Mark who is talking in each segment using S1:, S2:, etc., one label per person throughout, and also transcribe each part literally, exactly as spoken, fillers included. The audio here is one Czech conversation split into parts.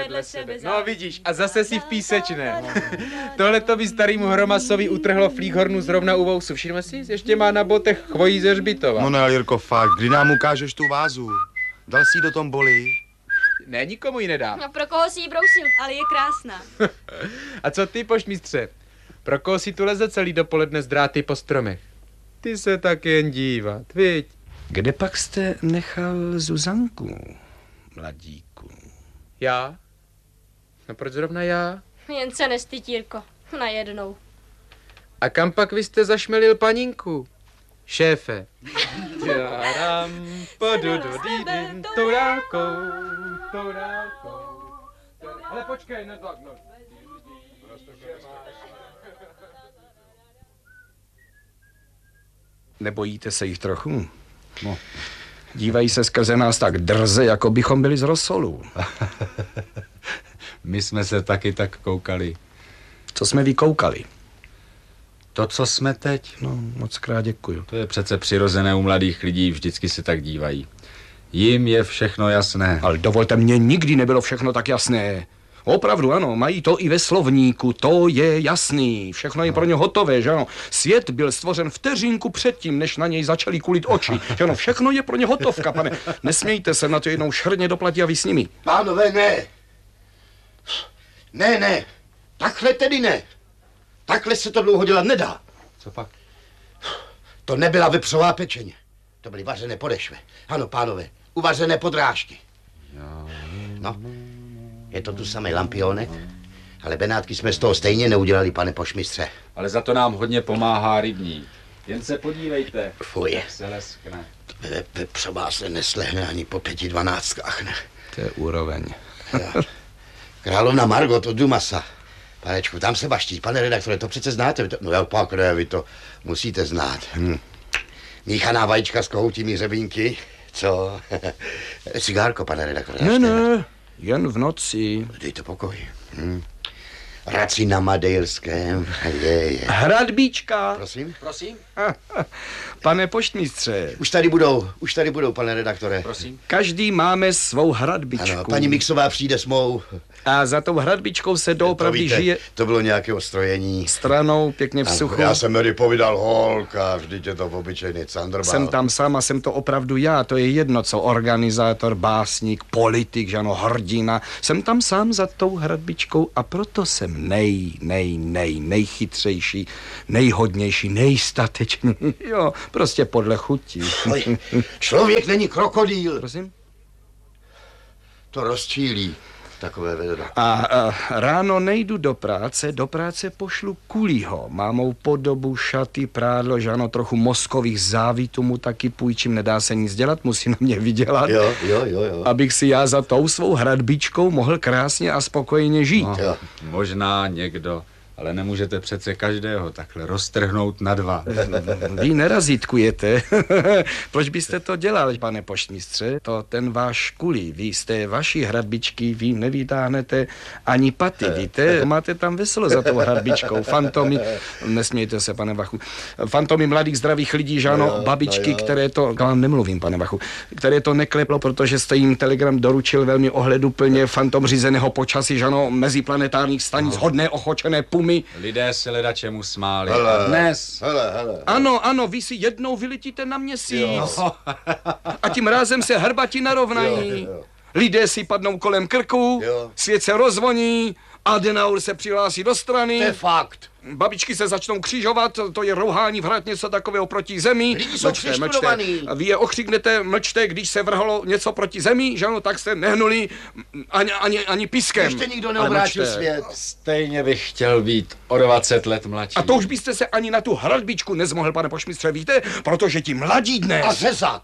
S1: vedle sebe. No vidíš, a zase si v písečné. Tohle to by starýmu Hromasovi utrhlo flíhornu zrovna u vousu. Všiml jsi? Ještě má na botech chvojí ze hřbitova.
S2: No ne, Jirko, fakt, kdy nám ukážeš tu vázu? Dal jsi jí do tomboly?
S1: Ne, nikomu ji nedám.
S3: No pro koho si ji brousil, ale je krásná.
S1: A co ty, poštmistře? Pro koho si tu leze celý dopoledne z dráty po stromech? Ty se tak jen dívat, viď?
S4: Kde pak jste nechal Zuzanku, mladíku?
S1: Já? No proč zrovna já?
S3: Jen se nestyď, Jirko, najednou.
S1: A kam pak vy jste zašmelil paninku? Šéfe. Tadam, podudu, didin, tou dálkou, tou dálkou. Ale počkej, ne tak, no.
S4: Nebojíte se jich trochu? No. Dívají se skrze nás tak drze, jako bychom byli z Rosolu.
S5: My jsme se taky tak koukali.
S4: Co jsme vykoukali?
S5: To, co jsme teď?
S4: No, moc krát děkuju.
S5: To je přece přirozené u mladých lidí, vždycky se tak dívají. Jim je všechno jasné.
S4: Ale dovolte, mně nikdy nebylo všechno tak jasné. Opravdu, ano, mají to i ve slovníku, to je jasný. Všechno je pro ně hotové, že ano. Svět byl stvořen vteřinku předtím, než na něj začali kulit oči. Že ano, všechno je pro ně hotovka, pane. Nesmějte se na to jednou šhrně doplatí a vy s nimi.
S6: Pánové, ne. Ne, ne. Takhle tedy ne. Takhle se to dlouho dělat nedá.
S5: Co pak?
S6: To nebyla vepřová pečeně. To byly vařené podešve. Ano, pánové, uvařené podrážky. No, je to tu samý lampionek, ale benátky jsme z toho stejně neudělali, pane pošmistře.
S5: Ale za to nám hodně pomáhá rybník. Jen se podívejte,
S6: Fuj.
S5: jak se leskne.
S6: Ve, vepřová se neslehne ani po pěti dvanáctkách, ne?
S4: To je úroveň.
S6: Královna Margot od Dumasa. Panečku, tam se baští. Pane redaktore, to přece znáte. To, no já pak ne, vy to musíte znát. Hm. Míchaná vajíčka s kohoutími hřebínky. Co? Cigárko, pane redaktore.
S4: Ne, ne, jen v noci.
S6: Dejte pokoj. Hm. Raci na Madejrském. Je, je.
S4: Hradbíčka.
S6: Prosím? Prosím?
S4: Pane poštmistře.
S6: Už tady budou, už tady budou, pane redaktore.
S5: Prosím?
S4: Každý máme svou hradbičku.
S6: Ano, paní Mixová přijde s mou.
S4: A za tou hradbičkou se doopravdy
S6: víte,
S4: žije...
S6: To bylo nějaké ostrojení.
S4: Stranou, pěkně v
S6: Ano,
S4: suchu.
S6: já jsem Mary povídal holka, vždyť je to obyčejný candrbál.
S4: Jsem tam sám a jsem to opravdu já, to je jedno, co organizátor, básník, politik, že ano, hrdina. Jsem tam sám za tou hradbičkou a proto jsem nej, nej, nej, nejchytřejší, nejhodnější, nejstatečný. Jo, prostě podle chutí.
S6: Oj, člověk není krokodýl.
S4: Prosím?
S6: To rozčílí. Takové vedro.
S4: A, a ráno nejdu do práce, do práce pošlu kulího. Má mou podobu, šaty, prádlo, že ano, trochu mozkových závitů mu taky půjčím, nedá se nic dělat, musí na mě vydělat.
S6: Jo, jo, jo, jo.
S4: Abych si já za tou svou hradbičkou mohl krásně a spokojeně žít.
S5: No,
S6: Jo.
S5: možná někdo, ale nemůžete přece každého takhle roztrhnout na dva.
S4: Vy nerazitkujete. Proč byste to dělal, pane poštmistře? To ten váš kulí. Vy jste vaší hradbičky, vy nevytáhnete ani paty, víte? Máte tam veselo za tou hradbičkou. Fantomy, nesmějte se, pane Vachu, fantomy mladých zdravých lidí, že ano,
S6: No jo,
S4: babičky,
S6: no jo.
S4: které to, já vám nemluvím, pane Vachu, které to nekleplo, protože jste jim telegram doručil velmi ohleduplně, fantom řízeného počasí, že ano, meziplanetárních stanic, hodné ochočené pumy.
S5: Lidé se leda čemu smáli.
S6: Hele.
S5: A dnes...
S6: Hele, hele.
S4: Ano, ano, vy si jednou vyletíte na měsíc.
S6: Jo.
S4: A tím rázem se hrbati narovnají.
S6: Jo, jo.
S4: Lidé si padnou kolem krku,
S6: Jo.
S4: svět se rozvoní, Adenauer se přihlásí do strany,
S6: To je fakt.
S4: babičky se začnou křižovat, to je rouhání vrat něco takového proti zemi.
S6: Lidi jsou přištudovaný.
S4: A vy je okřiknete, mlčte, když se vrhlo něco proti zemi, že ano, tak jste nehnuli ani, ani, ani pískem.
S6: Ještě nikdo
S4: Ale
S6: neobrátil
S4: mlčte.
S6: svět.
S5: Stejně bych chtěl být o dvacet let mladší.
S4: A to už byste se ani na tu hradbičku nezmohl, pane poštmistře, víte? Protože ti mladí dnes...
S6: A řezat.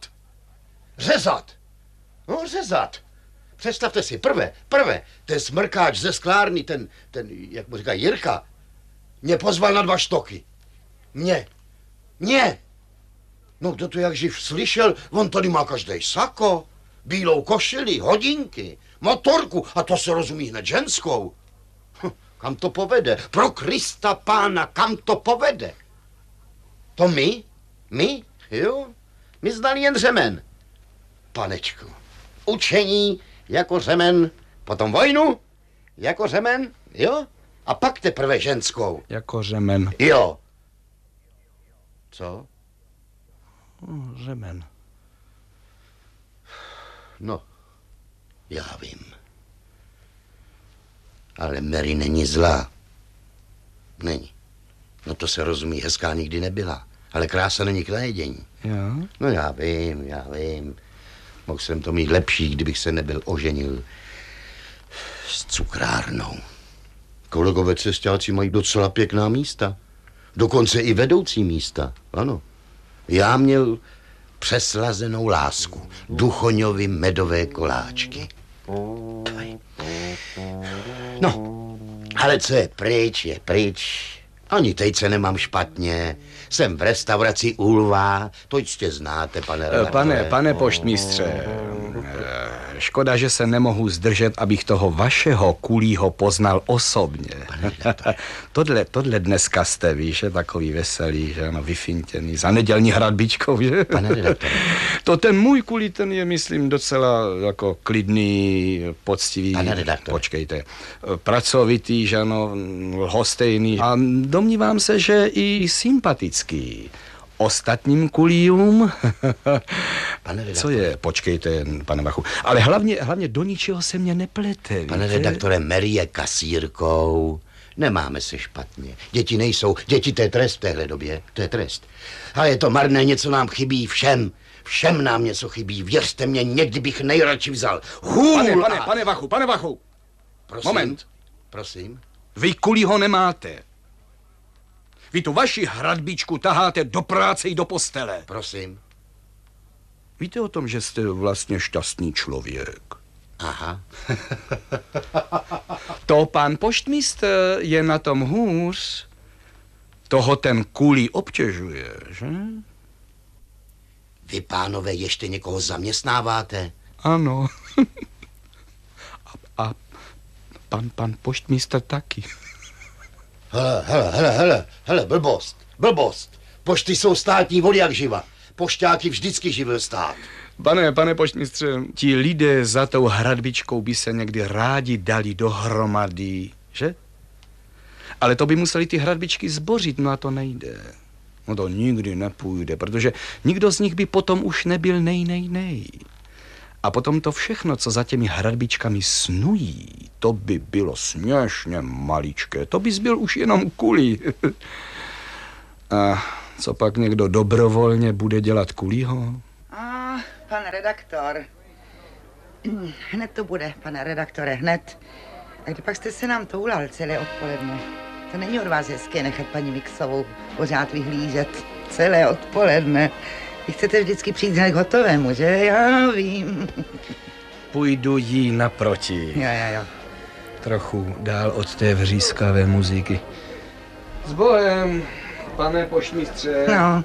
S6: Řezat. No, řezat. Představte si, prvé, prvé, ten smrkáč ze sklárny, ten, ten, jak mu říká, Jirka, mě pozval na dva štoky. Mě. Mě. No, kdo to jak živ slyšel, on tady má každý sako, bílou košili, hodinky, motorku, a to se rozumí hned ženskou. Hm, kam to povede? Pro Krista pána, kam to povede? To my? My? Jo? My znali jen řemen. Panečku, učení jako řemen, potom vojnu Jako řemen, jo? A pak teprve ženskou.
S4: Jako řemen.
S6: Jo. Co?
S4: No, řemen.
S6: No, já vím. Ale Mary není zlá. Není. No to se rozumí, hezká nikdy nebyla. Ale krása není k najedění.
S4: Jo?
S6: No já vím, já vím. Mohl jsem to mít lepší, kdybych se nebyl oženil s cukrárnou. Kolegové cestáci mají docela pěkná místa. Dokonce i vedoucí místa, ano. Já měl přeslazenou lásku. Duchoňovi medové koláčky. No, ale co je pryč, je pryč. Ani teď se nemám špatně. Jsem v restauraci Ulva, to jistě znáte, pane redaktore.
S4: Pane, pane poštmistře, škoda, že se nemohu zdržet, abych toho vašeho kulího poznal osobně. tohle, tohle dneska jste, víš, je takový veselý, že ano, vyfintěný, za nedělní hradbičkou, že?
S6: Pane redaktore.
S4: To ten můj kulí, ten je, myslím, docela jako klidný, poctivý.
S6: Pane redaktore.
S4: Počkejte, pracovitý, že ano, lhostejný. A domnívám se, že i sympatický. Ostatním kulíům?
S6: Pane redaktore.
S4: Co je? Počkejte, pane Vachu. Ale hlavně, hlavně do ničeho se mě neplete.
S6: Pane
S4: víte?
S6: redaktore, Mary je kasírkou. Nemáme se špatně. Děti nejsou. Děti, to je trest v téhle době. To je trest. A je to marné, něco nám chybí všem. Všem nám něco chybí. Věřte mě, někdy bych nejradši vzal hůl.
S4: Pane, pane,
S6: a...
S4: pane Vachu, pane Vachu.
S6: Prosím?
S4: Moment.
S6: Prosím?
S4: Vy kulího nemáte. Vy tu vaši hradbičku taháte do práce i do postele.
S6: Prosím?
S4: Víte o tom, že jste vlastně šťastný člověk?
S6: Aha.
S4: To pan poštmistr je na tom hůř. Toho ten kulí obtěžuje, že?
S6: Vy, pánové, ještě někoho zaměstnáváte?
S4: Ano. a, a pan, pan poštmistr taky.
S6: Hele, hele, hele, hele, hele, blbost, blbost. Pošty jsou státní vody jak živa. Pošťáky vždycky živil stát.
S4: Pane, pane poštmistře, ti lidé za tou hradbičkou by se někdy rádi dali dohromady, že? Ale to by museli ty hradbičky zbořit, no a to nejde. No to nikdy nepůjde, protože nikdo z nich by potom už nebyl nej, nej, nej. A potom to všechno, co za těmi hradbičkami snují, to by bylo směšně maličké. To bys byl už jenom kulí. A co pak někdo dobrovolně bude dělat kulího?
S7: A, pan redaktor. Hned to bude, pane redaktore, hned. A kdy pak jste se nám toulal celé odpoledne? To není od vás hezké nechat paní Mixovou pořád vyhlížet celé odpoledne. Vy chcete vždycky přijít hned k hotovému, že? Já vím.
S4: Půjdu jí naproti.
S7: Jo, jo, jo.
S4: Trochu dál od té vřískavé muziky. S Bohem, pane poštmistře.
S7: No.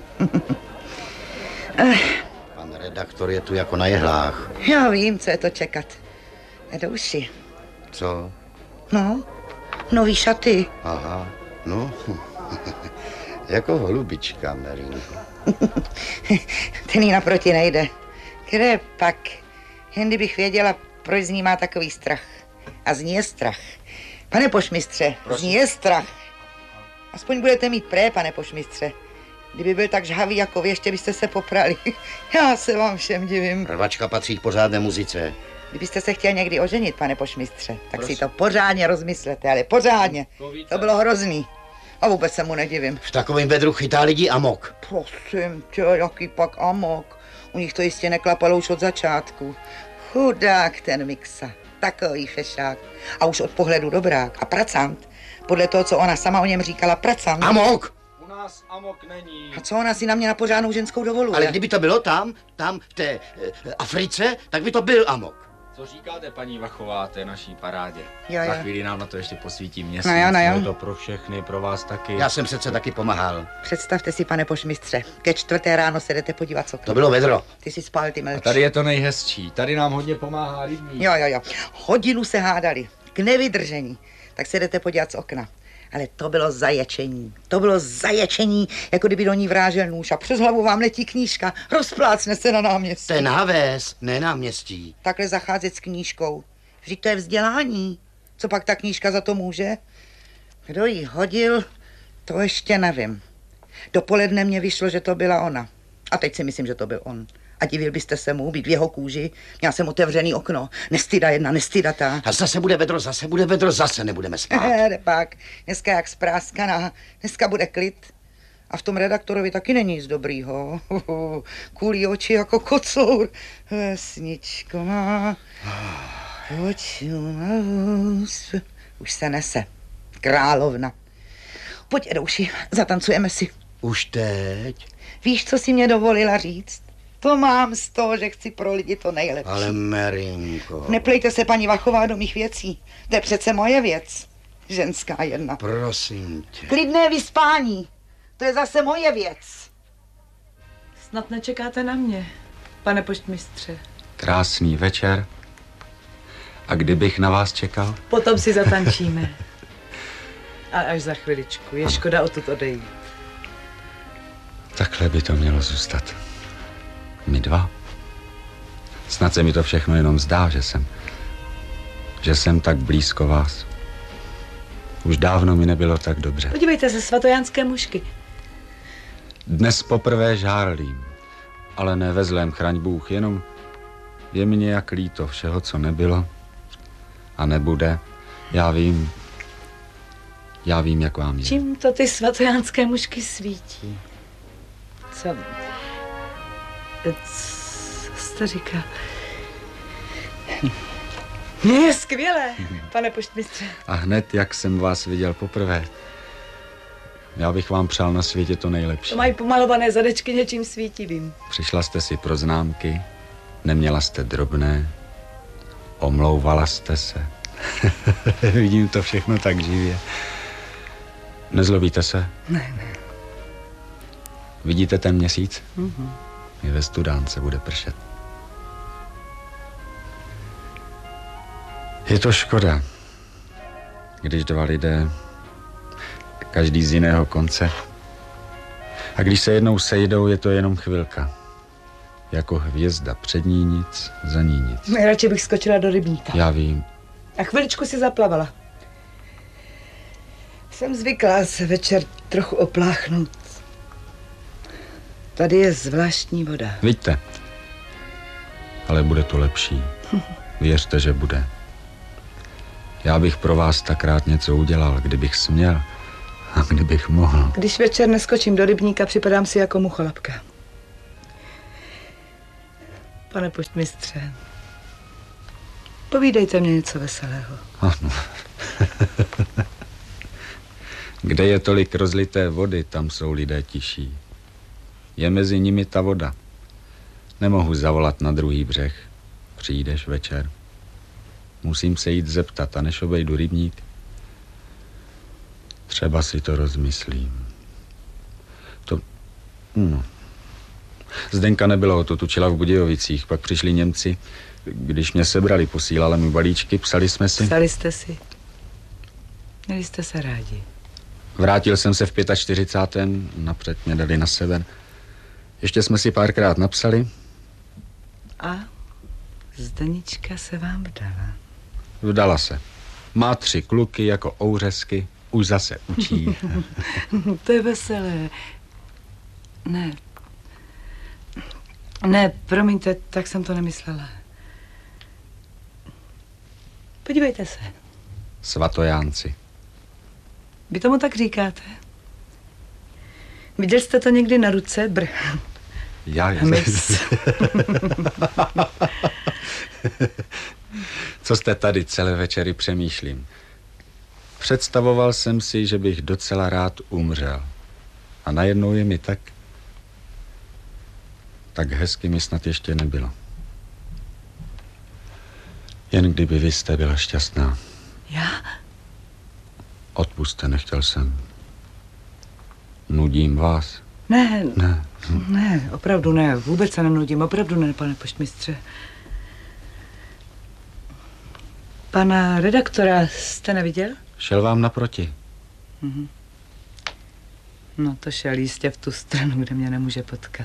S6: Pan redaktor je tu jako na jehlách.
S7: Já vím, co je to čekat. Do uši.
S6: Co?
S7: No, nový šaty.
S6: Aha, no. Jako holubička, Marínko.
S7: Ten jí naproti nejde. Kde pak? Jen kdybych věděla, proč z ní má takový strach. A z ní je strach. Pane poštmistře, z ní je strach. Aspoň budete mít pré, pane poštmistře. Kdyby byl tak žhavý jako vy, ještě byste se poprali. Já se vám všem divím.
S6: Rvačka patří k pořádné muzice.
S7: Kdybyste se chtěl někdy oženit, pane poštmistře, tak Prosím. si to pořádně rozmyslete, ale pořádně. To bylo hrozný. A vůbec se mu nedivím.
S6: V takovém vedru chytá lidi amok.
S7: Prosím tě, jaký pak amok. U nich to jistě neklapalo už od začátku. Chudák ten Mixa, takový fešák. A už od pohledu dobrák a pracant. Podle toho, co ona sama o něm říkala, pracant.
S6: Amok!
S5: U nás amok není.
S7: A co ona si na mě na pořádnou ženskou dovoluje?
S6: Ale kdyby to bylo tam, tam v té e, Africe, tak by to byl amok.
S5: Co říkáte, paní Vachová, té naší parádě?
S7: Jo,
S5: Za
S7: jo.
S5: chvíli nám na to ještě posvítí měsíc.
S7: No jo, no jo.
S5: Je to pro všechny, pro vás taky.
S6: Já jsem přece taky pomáhal.
S7: Představte si, pane poštmistře, ke čtvrté ráno se jdete podívat, co
S6: To bylo vedro.
S7: Ty si spal, ty mlč.
S5: A tady je to nejhezčí. Tady nám hodně pomáhá rybník.
S7: Jo, jo, jo. Hodinu se hádali. K nevydržení. Tak se jdete podívat z okna. Ale to bylo zaječení. To bylo zaječení, jako kdyby do ní vrážel nůž a přes hlavu vám letí knížka. Rozplácne se na náměstí.
S6: To je náves, ne náměstí.
S7: Takhle zacházet s knížkou. Vždyť to je vzdělání. Co pak ta knížka za to může? Kdo jí hodil, to ještě nevím. Dopoledne mě vyšlo, že to byla ona. A teď si myslím, že to byl on. A divil byste se mu být v jeho kůži. Měla jsem otevřený okno. Nestyda jedna, nestydatá.
S6: A zase bude vedro, zase bude vedro, zase nebudeme spát.
S7: He, pak, dneska jak spráskaná, dneska bude klid. A v tom redaktorovi taky není nic dobrýho. Kůlí oči jako kocour. Vesničko má očů má hus. Už se nese. Královna. Pojď, Edouši, zatancujeme si.
S6: Už teď?
S7: Víš, co jsi mě dovolila říct? To mám z toho, že chci pro lidi to nejlepší.
S6: Ale Marinko...
S7: Neplejte se, paní Vachová, do mých věcí. To je přece moje věc. Ženská jedna.
S6: Prosím tě.
S7: Klidné vyspání. To je zase moje věc.
S8: Snad nečekáte na mě, pane poštmistře.
S5: Krásný večer. A kdybych na vás čekal?
S8: Potom si zatančíme. A až za chviličku. Je škoda odtud odejít.
S5: Takhle by to mělo zůstat. My dva. Snad se mi to všechno jenom zdá, že jsem... že jsem tak blízko vás. Už dávno mi nebylo tak dobře.
S8: Podívejte se, svatojánské mušky.
S5: Dnes poprvé žárlím, ale ne ve zlém, chraň Bůh, jenom je mi nějak líto všeho, co nebylo a nebude. Já vím, já vím, jak vám je.
S8: Čím to ty svatojánské mušky svítí? Co? Co jste říkal? Je skvělé, pane poštmistře.
S5: A hned, jak jsem vás viděl poprvé, já bych vám přál na světě to nejlepší.
S8: To mají pomalované zadečky něčím svítivým.
S5: Přišla jste si pro známky, neměla jste drobné, omlouvala jste se. Vidím to všechno tak živě. Nezlobíte se?
S8: Ne, ne.
S5: Vidíte ten měsíc?
S8: Mm-hmm.
S5: I ve Studánce bude pršet. Je to škoda, když dva lidé, každý z jiného konce, a když se jednou sejdou, je to jenom chvilka. Jako hvězda, před ní nic, za ní nic.
S8: Nejradši bych skočila do rybníka.
S5: Já vím.
S8: A chviličku si zaplavala. Jsem zvyklá se večer trochu opláchnout. Tady je zvláštní voda.
S5: Vidíte, ale bude to lepší. Věřte, že bude. Já bych pro vás tak rád něco udělal, kdybych směl a kdybych mohl.
S8: Když večer neskočím do rybníka, připadám si jako mucholapka. Pane poštmistře, povídejte mě něco veselého.
S5: Ano. Kde je tolik rozlité vody, tam jsou lidé tiší. Je mezi nimi ta voda. Nemohu zavolat na druhý břeh. Přijdeš večer. Musím se jít zeptat, a než obejdu rybník, třeba si to rozmyslím. To... No. Zdenka nebyla, odtud učila v Budějovicích, pak přišli Němci, když mě sebrali, posílali mi balíčky, psali jsme si.
S8: Psali jste si. Měli jste se rádi.
S5: Vrátil jsem se v čtyřicátém pátém napřed mě dali na sever. Ještě jsme si párkrát napsali.
S8: A Zdenička se vám vdala.
S5: Vdala se. Má tři kluky jako ouřesky, už zase učí.
S8: To je veselé. Ne. Ne, promiňte, tak jsem to nemyslela. Podívejte se.
S5: Svatojánci.
S8: Vy tomu tak říkáte? Viděl jste to někdy na ruce, br?
S5: Já
S8: Hmyz.
S5: Co jste tady celé večery přemýšlím? Představoval jsem si, že bych docela rád umřel. A najednou je mi tak... Tak hezky mi snad ještě nebylo. Jen kdyby vy jste byla šťastná.
S8: Já?
S5: Odpusťte, nechtěl jsem. Nudím vás?
S8: Ne,
S5: Ne.
S8: ne, opravdu ne, vůbec se nenudím, opravdu ne, pane poštmistře. Pana redaktora jste neviděl?
S5: Šel vám naproti.
S8: Mhm. No to šel jistě v tu stranu, kde mě nemůže potkat.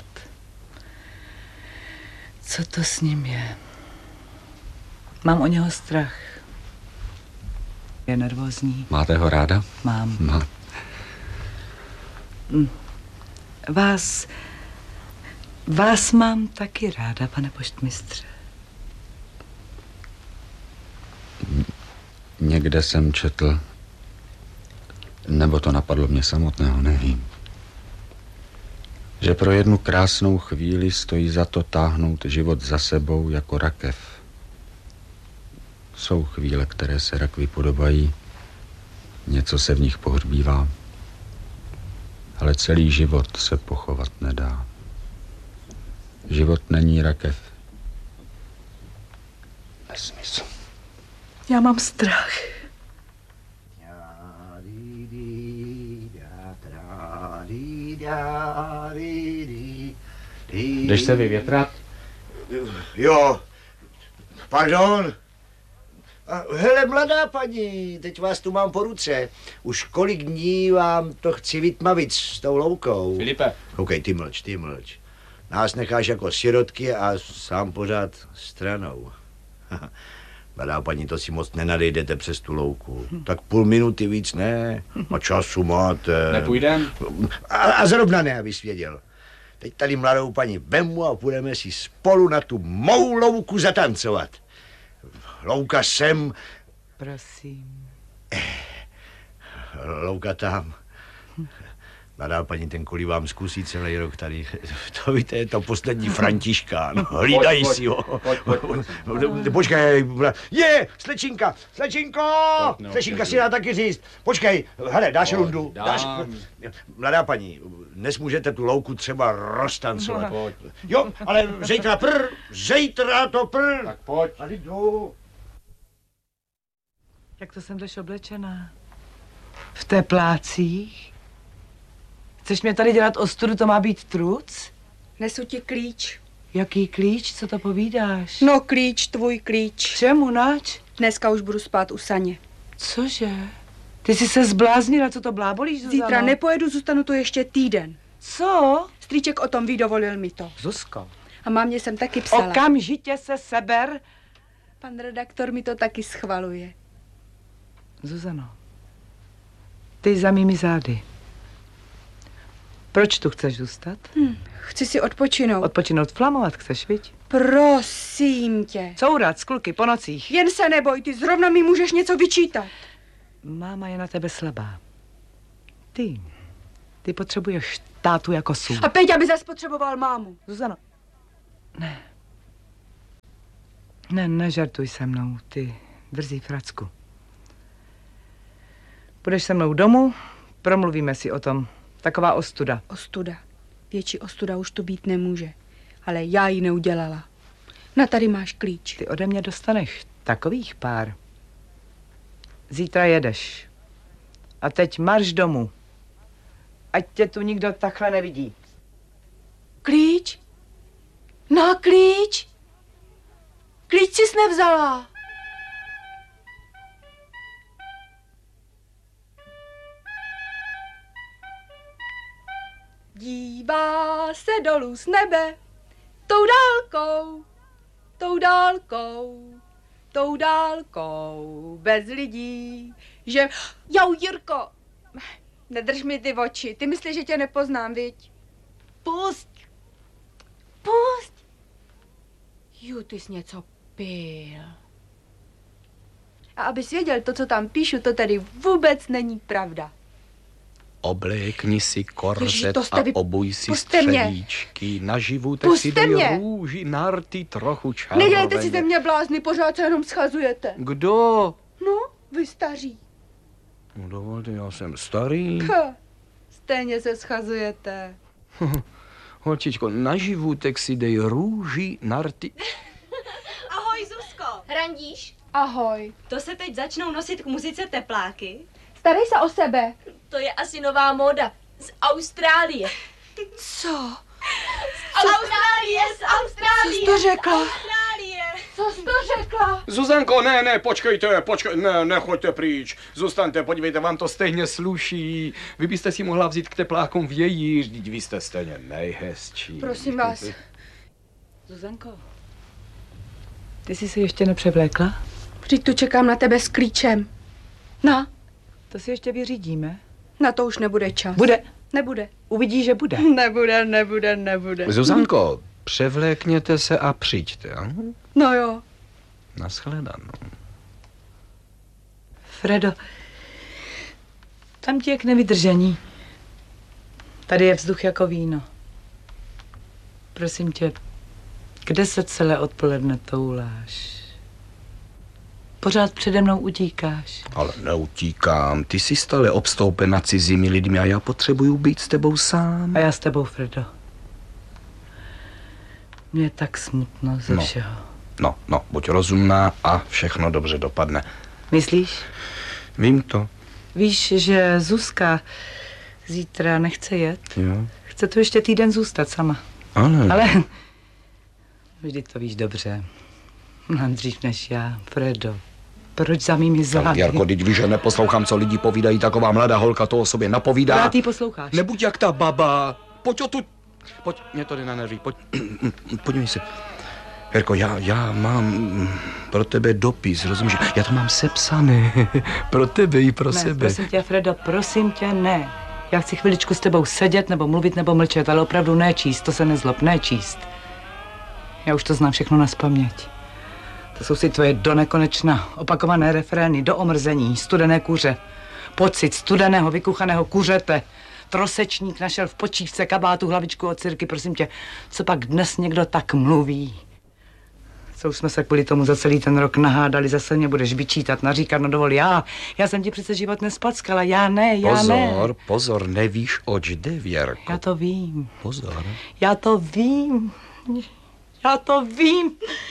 S8: Co to s ním je? Mám o něho strach. Je nervózní.
S5: Máte ho ráda?
S8: Mám.
S5: No.
S8: Vás... Vás mám taky ráda, pane poštmistře.
S5: Někde jsem četl, nebo to napadlo mě samotného, nevím, že pro jednu krásnou chvíli stojí za to táhnout život za sebou jako rakev. Jsou chvíle, které se rakvi podobají, něco se v nich pohřbívá, ale celý život se pochovat nedá. Život není rakev. Nesmysl.
S8: Já mám strach.
S1: Jdeš se vyvětrat?
S6: Jo, pardon. A, hele, mladá paní, teď vás tu mám po ruce. Už kolik dní vám to chci vytmavit s tou loukou.
S1: Filipe.
S6: OK, ty mlč, ty mlč. Nás necháš jako sirotky a sám pořád stranou. Mladá paní, to si moc nenadejdete přes tu louku. Tak půl minuty víc ne. A času máte.
S1: Nepůjdem?
S6: A, a zrovna ne, abys věděl. Teď tady mladou paní vemu a půjdeme si spolu na tu mou louku zatancovat. Louka sem.
S8: Prosím.
S6: Louka tam. Mladá paní, ten kolí vám zkusí celý rok tady. To víte, je to poslední Františkán. Hlídají si ho.
S1: Pojď, pojď, pojď.
S6: Počkej, je, slečinka, slečinko, no, slečinka si dá taky říct. Počkej, hele, dáš pojď, rundu. Dáš, mladá paní, dnes můžete tu louku třeba roztancovat.
S1: Pojď.
S6: Jo, ale zítra prr, zítra to prr.
S1: Tak pojď.
S6: A jdu.
S8: Jak to jsem jdeš oblečená? V teplácích? Chceš mě tady dělat ostudu, to má být truc?
S3: Nesu ti klíč.
S8: Jaký klíč, co to povídáš?
S3: No klíč, tvůj klíč.
S8: Čemu, nač?
S3: Dneska už budu spát u Saně.
S8: Cože? Ty jsi se zbláznila, co to blábolíš, Zuzano?
S3: Zítra nepojedu, zůstanu tu ještě týden.
S8: Co?
S3: Strýček o tom ví, dovolil mi to.
S8: Zuzko.
S3: A mámě jsem taky psala.
S8: Okamžitě se seber.
S3: Pan redaktor mi to taky schvaluje.
S8: Zuzano, ty za mými zády. Proč tu chceš zůstat?
S3: Hm, chci si odpočinout.
S8: Odpočinout, flamovat chceš, viď?
S3: Prosím tě.
S8: Courat, kluky, po nocích.
S3: Jen se neboj, ty zrovna mi můžeš něco vyčítat.
S8: Máma je na tebe slabá. Ty, ty potřebuješ tátu jako sůl.
S3: A Peťa by zas potřeboval mámu.
S8: Zuzano, ne. Ne, nežartuj se mnou, ty drzí fracku. Půjdeš se mnou domů, promluvíme si o tom. Taková ostuda.
S3: Ostuda. Větší ostuda už tu být nemůže. Ale já ji neudělala. Na tady máš klíč.
S8: Ty ode mě dostaneš takových pár. Zítra jedeš. A teď marš domů. Ať tě tu nikdo takhle nevidí.
S3: Klíč? No klíč? Klíč jsi nevzala. Dívá se dolů z nebe, tou dálkou, tou dálkou, tou dálkou, bez lidí, že... Jau, Jirko, nedrž mi ty oči, ty myslíš, že tě nepoznám, viď? Pusť, pusť. Ju, ty jsi něco pil. A abys věděl, to, co tam píšu, to tady vůbec není pravda.
S4: Oblékni si korzet
S3: Ježi,
S4: a
S3: vy...
S4: obuj si
S3: Puste
S4: střevíčky. Na životek si dej
S3: mě.
S4: růži, narty, trochu čaroveně.
S3: Nedělejte si ze mě blázny, pořád se jenom schazujete.
S4: Kdo?
S3: No, vy staří.
S4: No dovolte, já jsem starý.
S3: Ha, stejně se schazujete.
S4: Holčičko, na životek si dej růži, narty.
S9: Ahoj, Zuzko. Randíš?
S3: Ahoj.
S9: To se teď začnou nosit k muzice tepláky.
S3: Starej se o sebe.
S9: To je asi nová móda. Z Austrálie.
S3: Co?
S9: Z Austrálie, z Austrálie.
S3: Co jsi to řekla?
S9: Austrálie.
S3: Co jsi to řekla?
S4: Zuzanko, ne, ne, počkejte, počkejte, ne, nechoďte pryč. Zůstaňte, podívejte, vám to stejně sluší. Vy byste si mohla vzít k teplákům vějíř, vždyť vy jste stejně nejhezčí.
S3: Prosím vás.
S8: Zuzanko, ty jsi se ještě nepřevlékla?
S3: Vždyť tu čekám na tebe s klíčem. Na,
S8: To si ještě vyřídíme.
S3: na to už nebude čas.
S8: Bude.
S3: Nebude.
S8: Uvidí, že bude.
S3: Nebude, nebude, nebude.
S4: Zuzanko, převlékněte se a přijďte. A?
S3: No jo.
S4: Naschledanou.
S8: Fredo, tam ti je k nevydržení. Tady je vzduch jako víno. Prosím tě, kde se celé odpoledne touláš? Pořád přede mnou utíkáš.
S4: Ale neutíkám, ty jsi stále obstoupena cizími lidmi a já potřebuju být s tebou sám.
S8: A já s tebou, Fredo. Mně je tak smutno ze
S4: No.
S8: všeho.
S4: No, no, buď rozumná a všechno dobře dopadne.
S8: Myslíš?
S4: Vím to.
S8: Víš, že Zuzka zítra nechce jet?
S4: Jo.
S8: Chce tu ještě týden zůstat sama.
S4: Ale...
S8: Ale vždyť to víš dobře. Mám dřív než já, Fredo. Proč za mými zády?
S4: Jarko, teď víš, že neposlouchám, co lidi povídají, taková mladá holka to o sobě napovídá.
S8: Rád jí posloucháš.
S4: Nebuď jak ta baba. Pojď o tu... Pojď, mě to jde na nervy, pojď, podívej se. Herko, já, já mám pro tebe dopis, rozumíš? Já to mám sepsané. Pro tebe i pro
S8: ne,
S4: sebe.
S8: prosím tě, Fredo, prosím tě, ne. Já chci chviličku s tebou sedět, nebo mluvit, nebo mlčet, ale opravdu nečíst, to se nezlob, nečíst. Já už to znám všechno nazpaměť. To jsou si tvoje donekonečna opakované refrény, do omrzení, studené kuře. Pocit studeného, vykuchaného kuřete. Trosečník našel v počívce kabátu hlavičku od cirky, prosím tě, co pak dnes někdo tak mluví? Co už jsme se kvůli tomu za celý ten rok nahádali, zase mě budeš vyčítat, naříkat, no dovol, já, já jsem ti přece život nespackala, já ne, já
S4: pozor,
S8: ne.
S4: Pozor, pozor, nevíš, oč jde, Věrko.
S8: Já to vím.
S4: Pozor.
S8: Já to vím. Já to vím.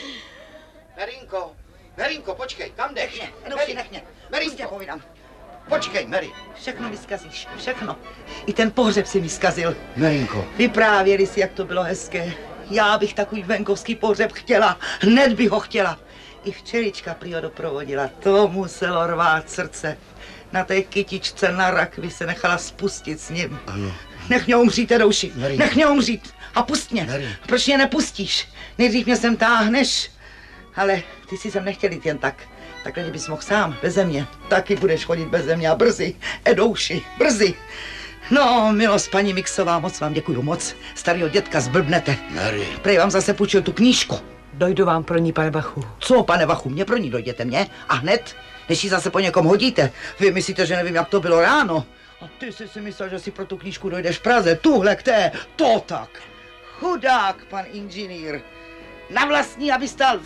S6: Merinko, Merinko, počkej, kam jdeš?
S7: Ne, nech mě, nech mě.
S6: Merinko,
S7: Tě povídám.
S6: počkej, Mary.
S7: Všechno vyskazíš, všechno. I ten pohřeb si vyskazil.
S6: Merinko.
S7: Vyprávěli si, jak to bylo hezké. Já bych takový venkovský pohřeb chtěla. Hned bych ho chtěla. I včelička prý ho doprovodila. To muselo rvát srdce. Na té kytičce na rakvi se nechala spustit s ním.
S6: Ano.
S7: Nech mě umřít, Tadeuši.
S6: Mary.
S7: Nech mě umřít. A pust mě.
S6: Mary.
S7: Proč mě nepustíš? Nejdřív mě sem táhneš. Ale ty si sem nechtěl jít jen tak. Takhle, kdybys mohl sám, beze mě. Taky budeš chodit beze mě a brzy. Edouši, brzy. No, milost paní Mixová, moc vám děkuju, moc. Starýho dětka zblbnete.
S6: Mary.
S7: Prej vám zase půjčil tu knížku.
S8: Dojdu vám pro ní, pane Bachu.
S7: Co, pane Vachu, mě pro ní dojděte, mě? A hned? Než ji zase po někom hodíte. Vy myslíte, že nevím, jak to bylo ráno? A ty jsi si myslel, že si pro tu knížku dojdeš v Praze. Tuhle k té, to tak. Chudák, pan inženýr. Na vlastní, aby stál v